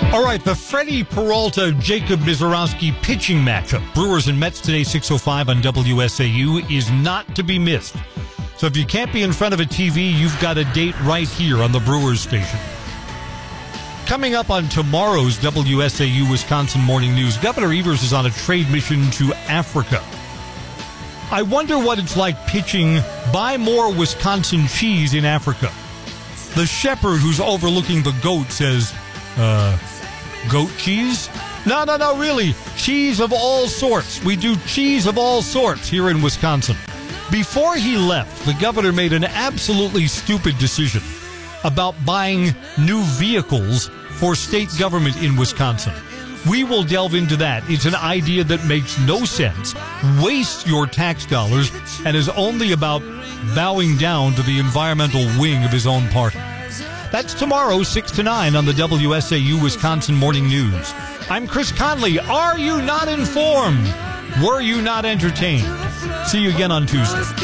All right, the Freddie Peralta-Jacob Mizorowski pitching matchup, Brewers and Mets today, 6:05 on WSAU, is not to be missed. So if you can't be in front of a TV, you've got a date right here on the Brewers station. Coming up on tomorrow's WSAU Wisconsin Morning News, Governor Evers is on a trade mission to Africa. I wonder what it's like pitching "Buy More Wisconsin Cheese" in Africa. The shepherd who's overlooking the goat says, goat cheese? No, really. Cheese of all sorts. We do cheese of all sorts here in Wisconsin. Before he left, the governor made an absolutely stupid decision about buying new vehicles for state government in Wisconsin. We will delve into that. It's an idea that makes no sense, wastes your tax dollars, and is only about bowing down to the environmental wing of his own party. That's tomorrow, 6 to 9 on the WSAU Wisconsin Morning News. I'm Chris Conley. Are you not informed? Were you not entertained? See you again on Tuesday.